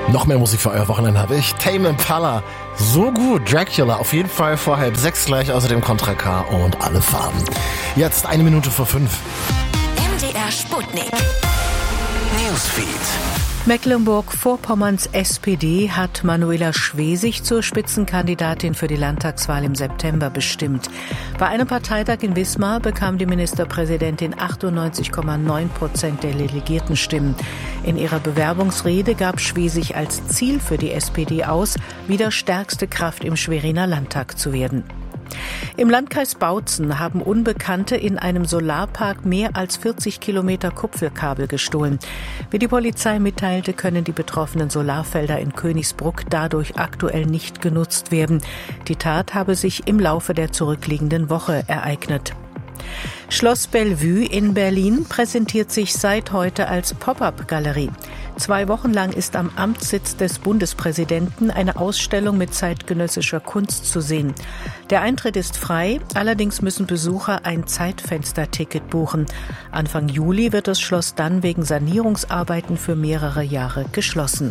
Noch mehr Musik für euer Wochenende habe ich. Tame Impala. So gut. Dracula. Auf jeden Fall vor 5:30 gleich. Außerdem Contra K und alle Farben. Jetzt 1:05. MDR Sputnik. Newsfeed. Mecklenburg-Vorpommerns SPD hat Manuela Schwesig zur Spitzenkandidatin für die Landtagswahl im September bestimmt. Bei einem Parteitag in Wismar bekam die Ministerpräsidentin 98,9% der Delegiertenstimmen. In ihrer Bewerbungsrede gab Schwesig als Ziel für die SPD aus, wieder stärkste Kraft im Schweriner Landtag zu werden. Im Landkreis Bautzen haben Unbekannte in einem Solarpark mehr als 40 Kilometer Kupferkabel gestohlen. Wie die Polizei mitteilte, können die betroffenen Solarfelder in Königsbruck dadurch aktuell nicht genutzt werden. Die Tat habe sich im Laufe der zurückliegenden Woche ereignet. Schloss Bellevue in Berlin präsentiert sich seit heute als Pop-up-Galerie. 2 Wochen lang ist am Amtssitz des Bundespräsidenten eine Ausstellung mit zeitgenössischer Kunst zu sehen. Der Eintritt ist frei, allerdings müssen Besucher ein Zeitfensterticket buchen. Anfang Juli wird das Schloss dann wegen Sanierungsarbeiten für mehrere Jahre geschlossen.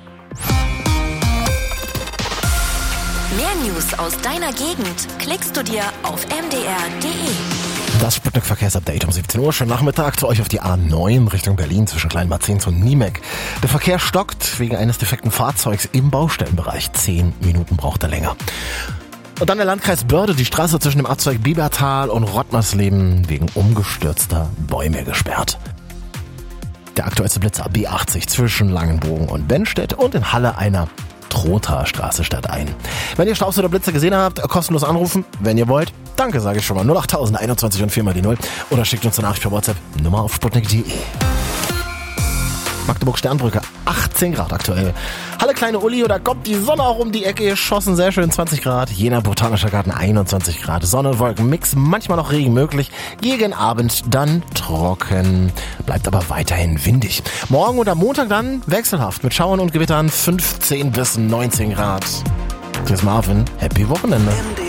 Mehr News aus deiner Gegend klickst du dir auf mdr.de. Das Sputnik-Verkehrsupdate um 17 Uhr. Schönen Nachmittag zu euch auf die A9 Richtung Berlin zwischen Kleinbad und Niemeck. Der Verkehr stockt wegen eines defekten Fahrzeugs im Baustellenbereich. 10 Minuten braucht er länger. Und dann der Landkreis Börde, die Straße zwischen dem Abzweig Biebertal und Rottmersleben wegen umgestürzter Bäume gesperrt. Der aktuellste Blitzer B80 zwischen Langenbogen und Bennstedt und in Halle einer Trotha Straße statt ein. Wenn ihr Staus oder Blitzer gesehen habt, kostenlos anrufen, wenn ihr wollt. Danke, sage ich schon mal. 08000 21 und 4 mal die 0. Oder schickt uns eine Nachricht per WhatsApp. Nummer auf sputnik.de. Magdeburg-Sternbrücke, 18 Grad aktuell. Halle Kleine Uli, da kommt die Sonne auch um die Ecke geschossen. Sehr schön, 20 Grad. Jena Botanischer Garten, 21 Grad. Sonne, Wolken, Mix, manchmal noch Regen möglich. Gegen Abend dann trocken. Bleibt aber weiterhin windig. Morgen und am Montag dann wechselhaft mit Schauern und Gewittern 15 bis 19 Grad. Tschüss Marvin, happy Wochenende.